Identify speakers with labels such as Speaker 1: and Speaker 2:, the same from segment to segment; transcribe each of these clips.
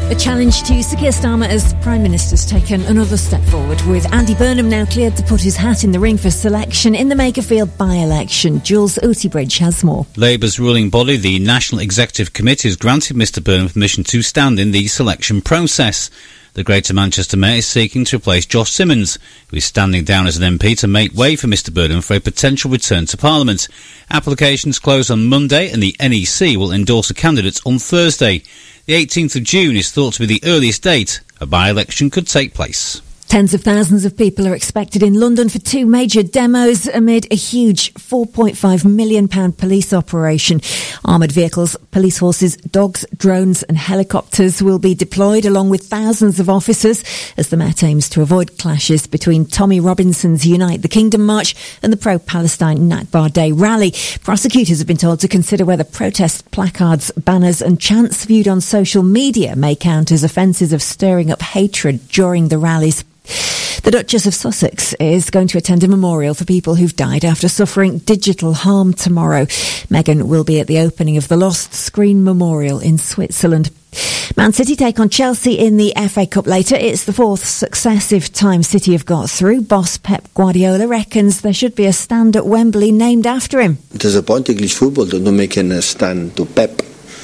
Speaker 1: A challenge to Sir Keir Starmer as Prime Minister's taken another step forward, with Andy Burnham now cleared to put his hat in the ring for selection in the Makerfield by-election. Jules Outibridge has more.
Speaker 2: Labour's ruling body, the National Executive Committee, has granted Mr Burnham permission to stand in the selection process. The Greater Manchester Mayor is seeking to replace Josh Simmons, who is standing down as an MP to make way for Mr Burnham for a potential return to Parliament. Applications close on Monday and the NEC will endorse a candidate on Thursday. The 18th of June is thought to be the earliest date a by-election could take place.
Speaker 1: Tens of thousands of people are expected in London for two major demos amid a huge £4.5 million police operation. Armoured vehicles, police horses, dogs, drones and helicopters will be deployed along with thousands of officers as the Met aims to avoid clashes between Tommy Robinson's Unite the Kingdom March and the pro-Palestine Nakba Day rally. Prosecutors have been told to consider whether protest placards, banners and chants viewed on social media may count as offences of stirring up hatred during the rallies. The Duchess of Sussex is going to attend a memorial for people who've died after suffering digital harm tomorrow. Meghan will be at the opening of the Lost Screen Memorial in Switzerland. Man City take on Chelsea in the FA Cup later. It's the fourth successive time City have got through. Boss Pep Guardiola reckons there should be a stand at Wembley named after him.
Speaker 3: Disappointing English football to not make a stand to Pep.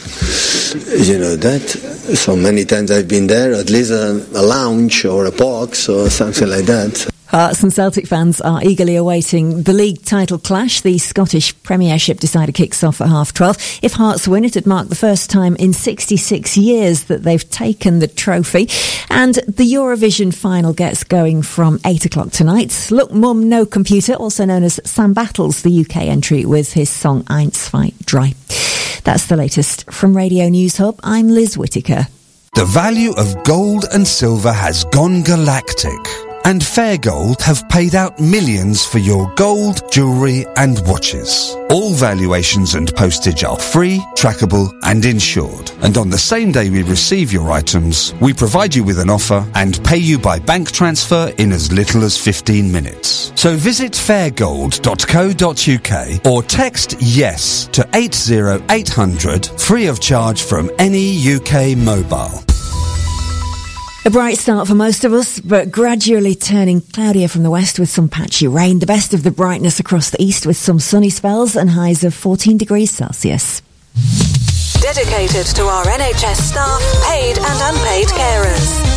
Speaker 3: You know that. So many times I've been there, at least a lounge or a box or something like that.
Speaker 1: Hearts and Celtic fans are eagerly awaiting the league title clash. The Scottish Premiership decider kicks off at 12:30. If Hearts win, it'd mark the first time in 66 years that they've taken the trophy. And the Eurovision final gets going from 8 o'clock tonight. Look Mum No Computer, also known as Sam Battles, the UK entry with his song Eins Zwei Drei. That's the latest from Radio News Hub. I'm Liz Whittaker.
Speaker 4: The value of gold and silver has gone galactic, and Fair Gold have paid out millions for your gold, jewellery and watches. All valuations and postage are free, trackable and insured. And on the same day we receive your items, we provide you with an offer and pay you by bank transfer in as little as 15 minutes. So visit fairgold.co.uk or text YES to 80800 free of charge from any UK mobile.
Speaker 1: A bright start for most of us, but gradually turning cloudier from the west with some patchy rain. The best of the brightness across the east with some sunny spells and highs of 14 degrees Celsius.
Speaker 5: Dedicated to our NHS staff, paid and unpaid carers.